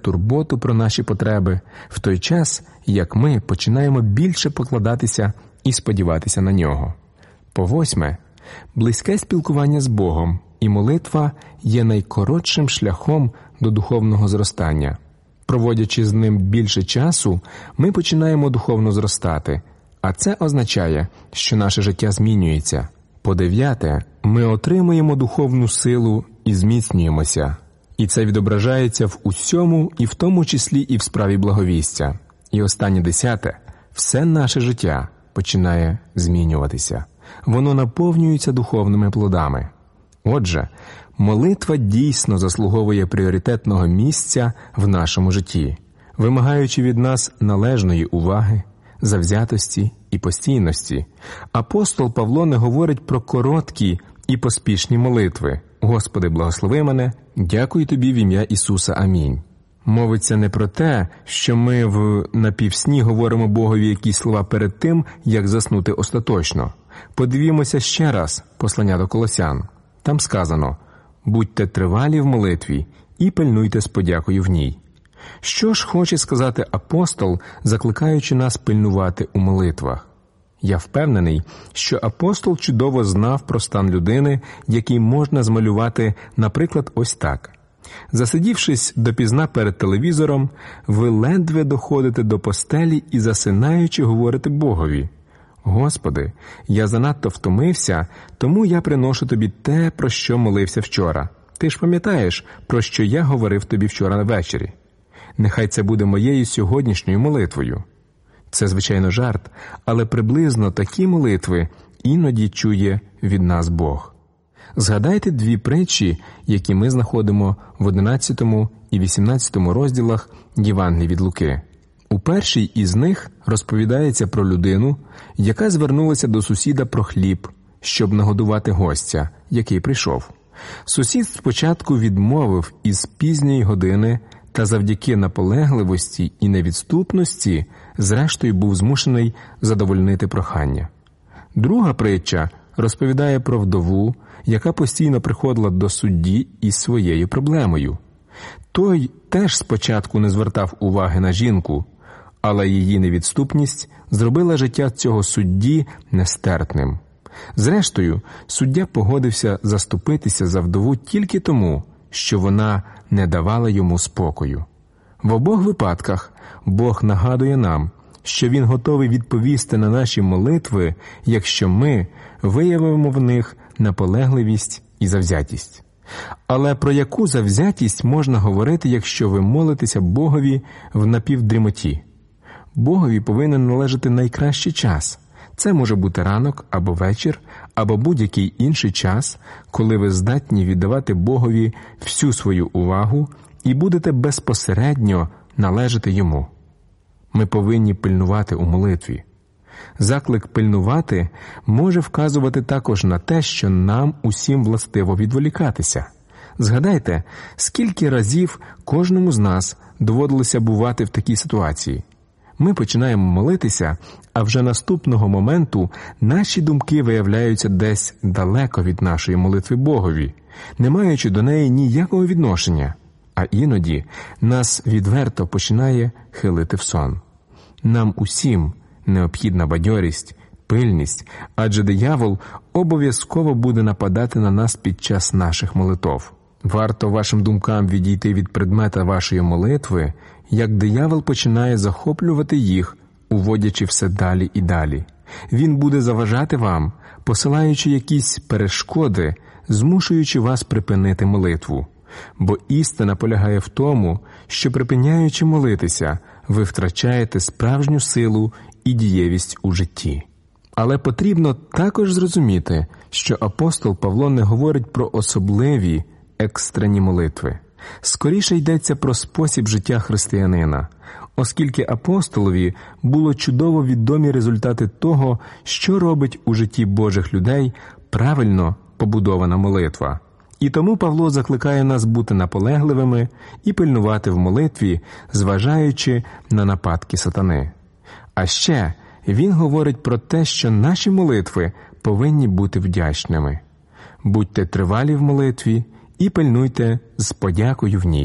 турботу про наші потреби, в той час, як ми починаємо більше покладатися і сподіватися на Нього. По-восьме, близьке спілкування з Богом і молитва є найкоротшим шляхом до духовного зростання. Проводячи з Ним більше часу, ми починаємо духовно зростати, а це означає, що наше життя змінюється. По-дев'яте, ми отримуємо духовну силу і зміцнюємося. І це відображається в усьому, і в тому числі і в справі благовістя. І останнє 10. Все наше життя починає змінюватися. Воно наповнюється духовними плодами. Отже, молитва дійсно заслуговує пріоритетного місця в нашому житті, вимагаючи від нас належної уваги, завзятості і постійності. Апостол Павло не говорить про короткі і поспішні молитви. «Господи, благослови мене, дякую Тобі в ім'я Ісуса. Амінь». Мовиться не про те, що ми в напівсні говоримо Богові якісь слова перед тим, як заснути остаточно. Подивімося ще раз послання до Колосян. Там сказано: «Будьте тривалі в молитві і пильнуйте з подякою в ній». Що ж хоче сказати апостол, закликаючи нас пильнувати у молитвах? Я впевнений, що апостол чудово знав про стан людини, який можна змалювати, наприклад, ось так. Засидівшись допізна перед телевізором, ви ледве доходите до постелі і, засинаючи, говорите Богові: «Господи, я занадто втомився, тому я приношу Тобі те, про що молився вчора. Ти ж пам'ятаєш, про що я говорив Тобі вчора ввечері? Нехай це буде моєю сьогоднішньою молитвою». Це, звичайно, жарт, але приблизно такі молитви іноді чує від нас Бог. Згадайте дві притчі, які ми знаходимо в 11 і 18 розділах Євангелії від Луки. У першій із них розповідається про людину, яка звернулася до сусіда про хліб, щоб нагодувати гостя, який прийшов. Сусід спочатку відмовив із пізньої години, та завдяки наполегливості і невідступності, зрештою був змушений задовольнити прохання. Друга притча розповідає про вдову, яка постійно приходила до судді із своєю проблемою. Той теж спочатку не звертав уваги на жінку, але її невідступність зробила життя цього судді нестерпним. Зрештою, суддя погодився заступитися за вдову тільки тому, що вона не давала йому спокою. В обох випадках Бог нагадує нам, що Він готовий відповісти на наші молитви, якщо ми виявимо в них наполегливість і завзятість. Але про яку завзятість можна говорити, якщо ви молитеся Богові в напівдрімоті? Богові повинен належати найкращий час. Це може бути ранок або вечір, або будь-який інший час, коли ви здатні віддавати Богові всю свою увагу і будете безпосередньо належати Йому. Ми повинні пильнувати у молитві. Заклик пильнувати може вказувати також на те, що нам усім властиво відволікатися. Згадайте, скільки разів кожному з нас доводилося бувати в такій ситуації. Ми починаємо молитися, а вже наступного моменту наші думки виявляються десь далеко від нашої молитви Богові, не маючи до неї ніякого відношення, а іноді нас відверто починає хилити в сон. Нам усім необхідна бадьорість, пильність, адже диявол обов'язково буде нападати на нас під час наших молитов. Варто вашим думкам відійти від предмета вашої молитви, як диявол починає захоплювати їх, уводячи все далі і далі. Він буде заважати вам, посилаючи якісь перешкоди, змушуючи вас припинити молитву. Бо істина полягає в тому, що, припиняючи молитися, ви втрачаєте справжню силу і дієвість у житті. Але потрібно також зрозуміти, що апостол Павло не говорить про особливі, екстрені молитви. Скоріше йдеться про спосіб життя християнина, оскільки апостолові було чудово відомі результати того, що робить у житті Божих людей правильно побудована молитва. І тому Павло закликає нас бути наполегливими і пильнувати в молитві, зважаючи на нападки сатани. А ще він говорить про те, що наші молитви повинні бути вдячними. Будьте тривалі в молитві і пильнуйте з подякою в ній.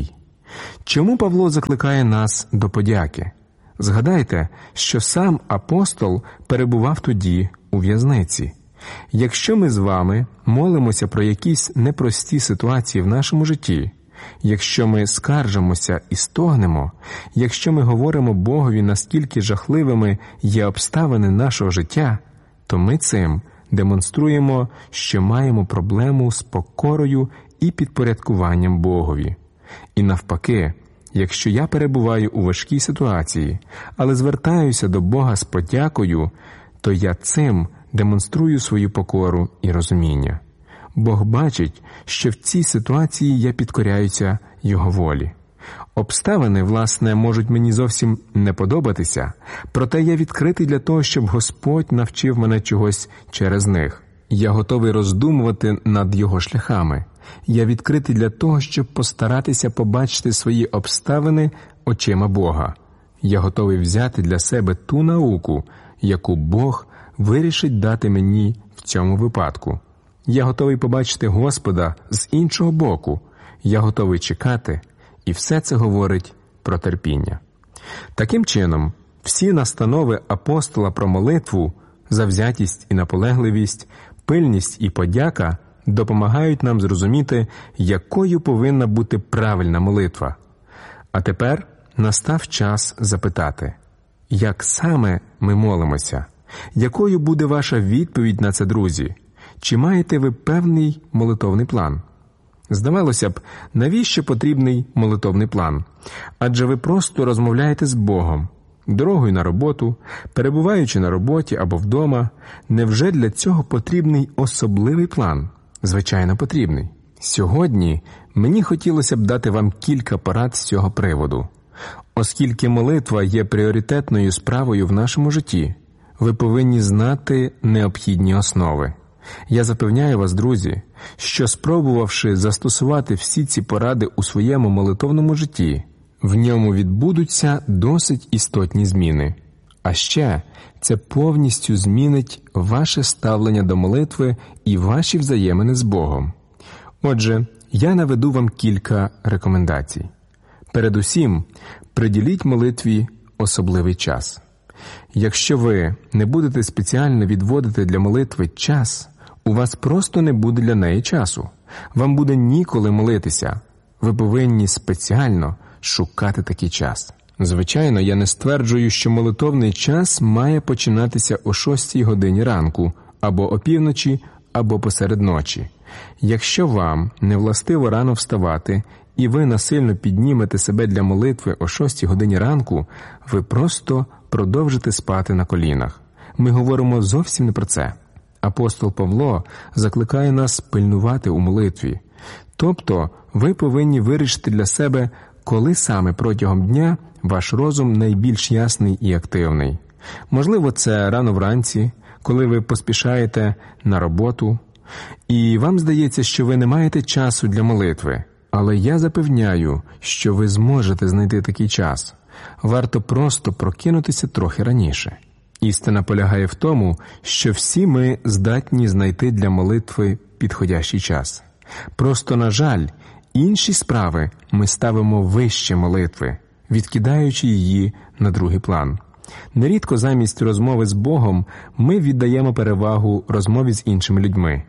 Чому Павло закликає нас до подяки? Згадайте, що сам апостол перебував тоді у в'язниці. Якщо ми з вами молимося про якісь непрості ситуації в нашому житті, якщо ми скаржимося і стогнемо, якщо ми говоримо Богові, наскільки жахливими є обставини нашого життя, то ми цим демонструємо, що маємо проблему з покорою і підпорядкуванням Богові. І навпаки, якщо я перебуваю у важкій ситуації, але звертаюся до Бога з подякою, то я цим демонструю свою покору і розуміння. Бог бачить, що в цій ситуації я підкоряюся Його волі. Обставини, власне, можуть мені зовсім не подобатися, проте я відкритий для того, щоб Господь навчив мене чогось через них. Я готовий роздумувати над Його шляхами. Я відкритий для того, щоб постаратися побачити свої обставини очима Бога. Я готовий взяти для себе ту науку, яку Бог вирішить дати мені в цьому випадку. Я готовий побачити Господа з іншого боку. Я готовий чекати, і все це говорить про терпіння. Таким чином, всі настанови апостола про молитву, завзятість і наполегливість, пильність і подяка допомагають нам зрозуміти, якою повинна бути правильна молитва. А тепер настав час запитати, як саме ми молимося? Якою буде ваша відповідь на це, друзі? Чи маєте ви певний молитовний план? Здавалося б, навіщо потрібний молитовний план? Адже ви просто розмовляєте з Богом, дорогою на роботу, перебуваючи на роботі або вдома. Невже для цього потрібний особливий план? Звичайно, потрібний. Сьогодні мені хотілося б дати вам кілька порад з цього приводу. Оскільки молитва є пріоритетною справою в нашому житті, ви повинні знати необхідні основи. Я запевняю вас, друзі, що спробувавши застосувати всі ці поради у своєму молитовному житті, в ньому відбудуться досить істотні зміни. А ще це повністю змінить ваше ставлення до молитви і ваші взаємини з Богом. Отже, я наведу вам кілька рекомендацій. Передусім, приділіть молитві особливий час. Якщо ви не будете спеціально відводити для молитви час, у вас просто не буде для неї часу. Вам буде ніколи молитися. Ви повинні спеціально шукати такий час. Звичайно, я не стверджую, що молитовний час має починатися о 6 годині ранку, або опівночі, або посеред ночі. Якщо вам не властиво рано вставати, і ви насильно піднімете себе для молитви о 6 годині ранку, ви просто продовжите спати на колінах. Ми говоримо зовсім не про це. Апостол Павло закликає нас пильнувати у молитві. Тобто, ви повинні вирішити для себе, коли саме протягом дня ваш розум найбільш ясний і активний. Можливо, це рано вранці, коли ви поспішаєте на роботу, і вам здається, що ви не маєте часу для молитви. Але я запевняю, що ви зможете знайти такий час. Варто просто прокинутися трохи раніше. Істина полягає в тому, що всі ми здатні знайти для молитви підходящий час. Просто, на жаль, інші справи ми ставимо вище молитви, відкидаючи її на другий план. Нерідко замість розмови з Богом ми віддаємо перевагу розмові з іншими людьми.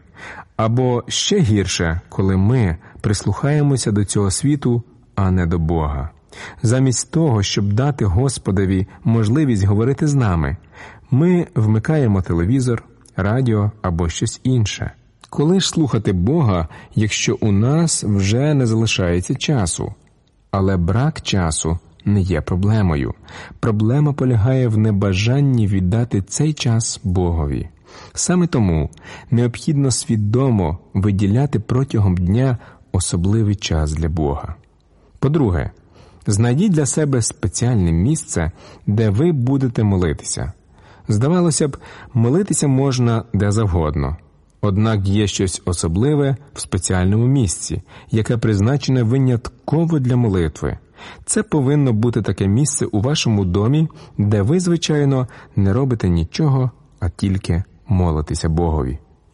Або ще гірше, коли ми прислухаємося до цього світу, а не до Бога. Замість того, щоб дати Господові можливість говорити з нами, ми вмикаємо телевізор, радіо або щось інше. Коли ж слухати Бога, якщо у нас вже не залишається часу? Але брак часу не є проблемою. Проблема полягає в небажанні віддати цей час Богові. Саме тому необхідно свідомо виділяти протягом дня особливий час для Бога. По-друге, знайдіть для себе спеціальне місце, де ви будете молитися. Здавалося б, молитися можна де завгодно. Однак є щось особливе в спеціальному місці, яке призначене винятково для молитви. Це повинно бути таке місце у вашому домі, де ви, звичайно, не робите нічого, а тільки молитеся Богові.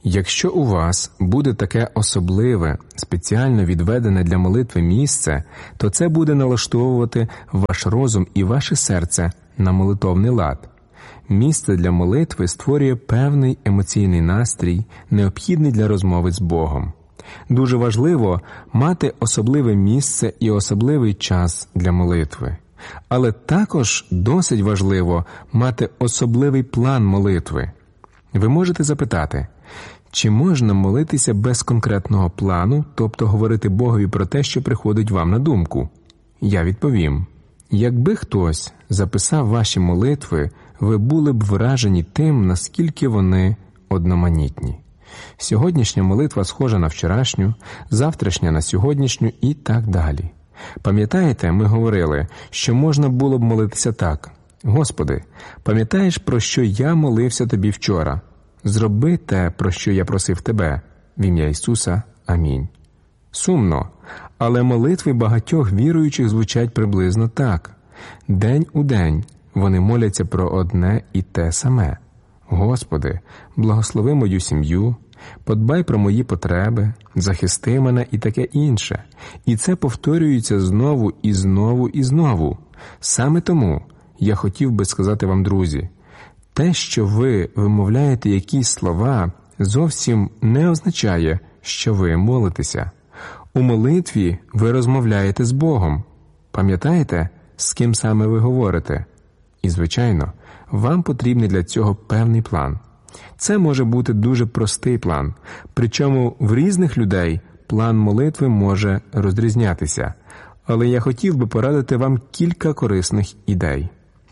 Якщо у вас буде таке особливе, спеціально відведене для молитви місце, то це буде налаштовувати ваш розум і ваше серце на молитовний лад. Місце для молитви створює певний емоційний настрій, необхідний для розмови з Богом. Дуже важливо мати особливе місце і особливий час для молитви. Але також досить важливо мати особливий план молитви. Ви можете запитати, чи можна молитися без конкретного плану, тобто говорити Богові про те, що приходить вам на думку? Я відповім. Якби хтось записав ваші молитви, ви були б вражені тим, наскільки вони одноманітні. Сьогоднішня молитва схожа на вчорашню, завтрашня на сьогоднішню і так далі. Пам'ятаєте, ми говорили, що можна було б молитися так: «Господи, пам'ятаєш, про що я молився Тобі вчора? Зроби те, про що я просив Тебе. В ім'я Ісуса. Амінь». Сумно, але молитви багатьох віруючих звучать приблизно так. День у день вони моляться про одне і те саме. «Господи, благослови мою сім'ю, подбай про мої потреби, захисти мене» і таке інше. І це повторюється знову і знову і знову. Саме тому я хотів би сказати вам, друзі, те, що ви вимовляєте якісь слова, зовсім не означає, що ви молитеся. У молитві ви розмовляєте з Богом. Пам'ятаєте, з ким саме ви говорите? І, звичайно, вам потрібний для цього певний план. Це може бути дуже простий план, причому в різних людей план молитви може розрізнятися. Але я хотів би порадити вам кілька корисних ідей.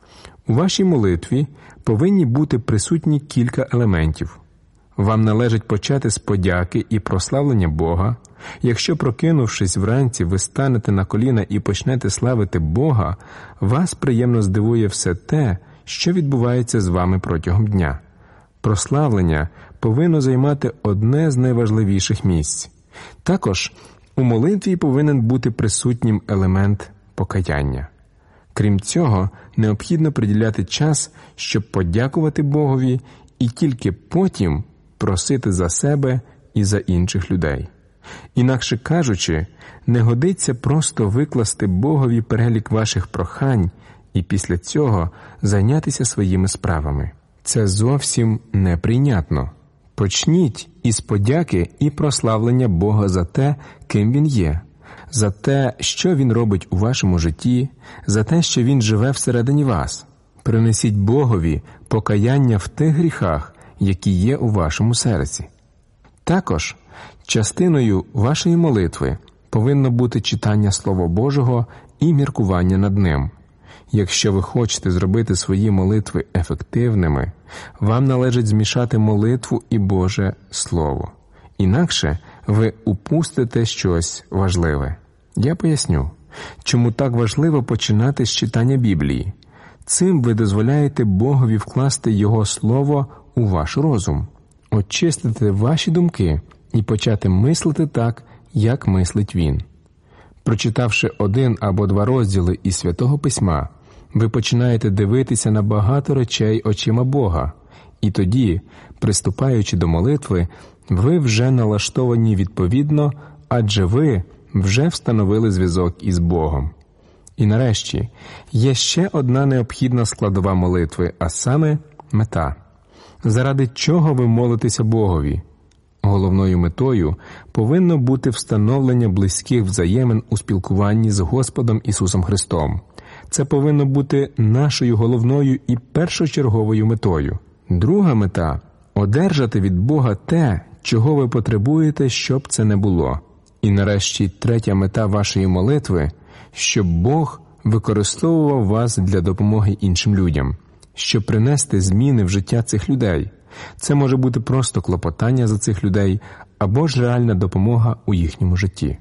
У вашій молитві повинні бути присутні кілька елементів. Вам належить почати з подяки і прославлення Бога. Якщо, прокинувшись вранці, ви станете на коліна і почнете славити Бога, вас приємно здивує все те, що відбувається з вами протягом дня. Прославлення повинно займати одне з найважливіших місць. Також у молитві повинен бути присутнім елемент покаяння. Крім цього, необхідно приділяти час, щоб подякувати Богові і тільки потім просити за себе і за інших людей. Інакше кажучи, не годиться просто викласти Богові перелік ваших прохань і після цього зайнятися своїми справами. Це зовсім неприйнятно. Почніть із подяки і прославлення Бога за те, ким Він є, за те, що Він робить у вашому житті, за те, що Він живе всередині вас. Принесіть Богові покаяння в тих гріхах, які є у вашому серці. Також частиною вашої молитви повинно бути читання Слова Божого і міркування над ним. Якщо ви хочете зробити свої молитви ефективними, вам належить змішати молитву і Боже Слово. Інакше ви упустите щось важливе. Я поясню, чому так важливо починати з читання Біблії. Цим ви дозволяєте Богові вкласти Його Слово у ваш розум, очистити ваші думки і почати мислити так, як мислить Він. Прочитавши 1 або 2 розділи із Святого Письма, ви починаєте дивитися на багато речей очима Бога, і тоді, приступаючи до молитви, ви вже налаштовані відповідно, адже ви вже встановили зв'язок із Богом. І нарешті, є ще одна необхідна складова молитви, а саме мета. Заради чого ви молитеся Богові? Головною метою повинно бути встановлення близьких взаємин у спілкуванні з Господом Ісусом Христом. Це повинно бути нашою головною і першочерговою метою. Друга мета – одержати від Бога те, чого ви потребуєте, щоб це не було. І нарешті третя мета вашої молитви – щоб Бог використовував вас для допомоги іншим людям, щоб принести зміни в життя цих людей. Це може бути просто клопотання за цих людей або ж реальна допомога у їхньому житті.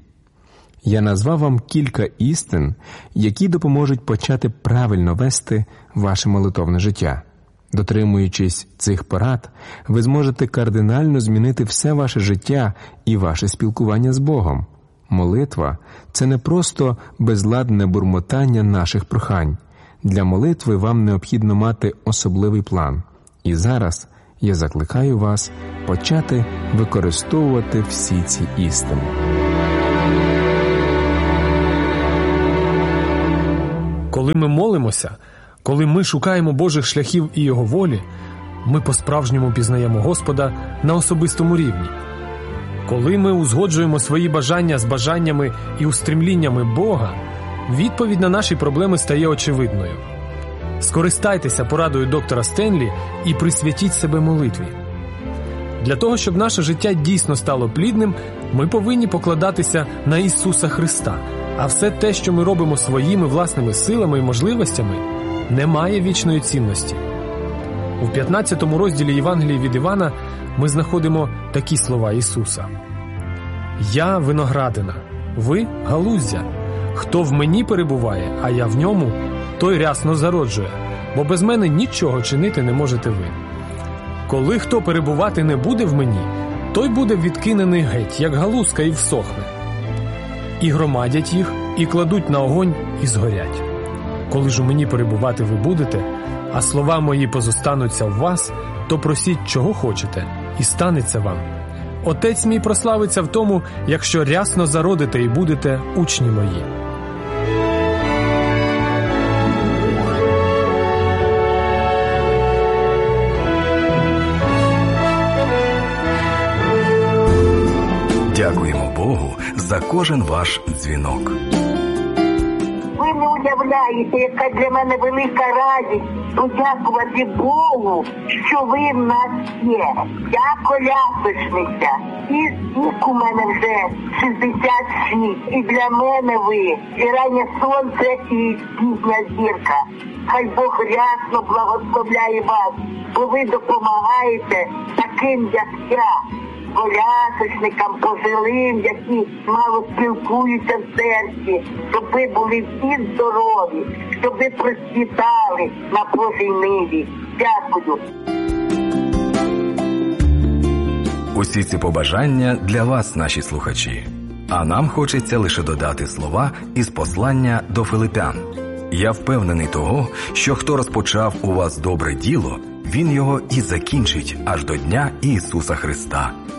Я назвав вам кілька істин, які допоможуть почати правильно вести ваше молитовне життя. Дотримуючись цих порад, ви зможете кардинально змінити все ваше життя і ваше спілкування з Богом. Молитва – це не просто безладне бурмотання наших прохань. Для молитви вам необхідно мати особливий план. І зараз я закликаю вас почати використовувати всі ці істини. Коли ми молимося, коли ми шукаємо Божих шляхів і Його волі, ми по-справжньому пізнаємо Господа на особистому рівні. Коли ми узгоджуємо свої бажання з бажаннями і устремліннями Бога, відповідь на наші проблеми стає очевидною. Скористайтеся порадою доктора Стенлі і присвятіть себе молитві. Для того, щоб наше життя дійсно стало плідним, ми повинні покладатися на Ісуса Христа, а все те, що ми робимо своїми власними силами і можливостями, не має вічної цінності. У 15 розділі Євангелії від Івана ми знаходимо такі слова Ісуса. «Я виноградина, ви галуздя. Хто в мені перебуває, а я в ньому, той рясно зароджує, бо без мене нічого чинити не можете ви. Коли хто перебувати не буде в мені, той буде відкинений геть, як галузка, і всохне. І громадять їх, і кладуть на огонь, і згорять. Коли ж у мені перебувати ви будете, а слова мої позостануться в вас, то просіть, чого хочете, і станеться вам. Отець мій прославиться в тому, якщо рясно зародите і будете учні мої». Дякуємо Богу за кожен ваш дзвінок. Ви не уявляєте, яка для мене велика радість подякувати Богу, що ви в нас є. Я колясочниця. І вік у мене вже 66. І для мене ви і раннє сонце, і пізня зірка. Хай Бог рясно благословляє вас, бо ви допомагаєте таким, як я, колясочникам, пожилим, які мало спілкуються в серці, щоб ви були всі здорові, щоб ви процвітали на Божій ниві. Дякую. Усі ці побажання для вас, наші слухачі. А нам хочеться лише додати слова із послання до Филипян. Я впевнений того, що хто розпочав у вас добре діло, він його і закінчить аж до Дня Ісуса Христа.